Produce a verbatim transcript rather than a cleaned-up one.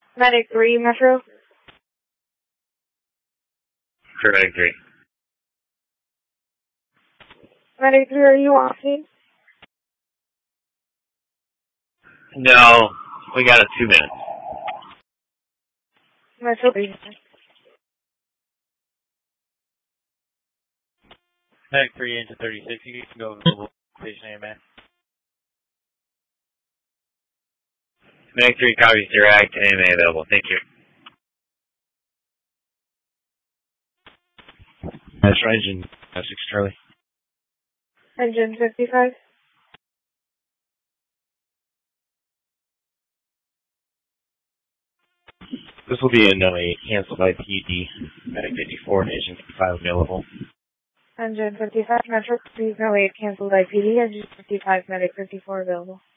Medic three, Metro. For Medic three. Medic three, are you on scene? No, we got it two minutes. Metro three. Medic three into thirty-six, you can go to station A M A. Medic three copies direct, A M A available. Thank you. That's right, engine six Charlie. Engine fifty-five. This will be a no eight, canceled by P D. Medic fifty-four, engine fifty-five available. Engine fifty-five, Metro, please no eight, canceled by P D. Engine fifty-five, Medic fifty-four available.